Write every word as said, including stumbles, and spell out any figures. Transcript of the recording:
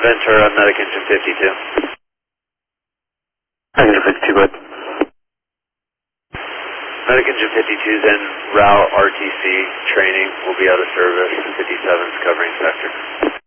Ventura, Medic Engine fifty-two. Engine fifty-two, bud. Medic Engine fifty-two is en route R T C training. Will be out of service. fifty-seven is covering sector.